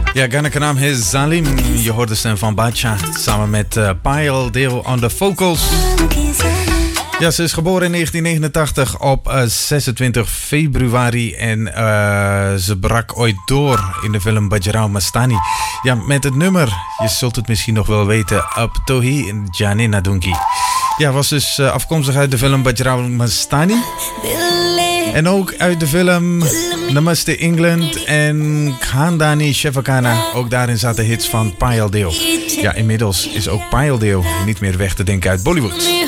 Ja, Ghana naam is Zalim. Je hoort de stem van Bacha samen met Payal Deo on the vocals. Ja, ze is geboren in 1989 op 26 februari en ze brak ooit door in de film Bajrao Mastani. Ja, met het nummer, je zult het misschien nog wel weten, Ab Tohi Jane Nadunki. Ja, was dus afkomstig uit de film Bajrao Mastani. En ook uit de film Namaste England en Khandani Shevakana. Ook daarin zaten hits van Payal Deo. Ja, inmiddels is ook Payal Deo niet meer weg te denken uit Bollywood.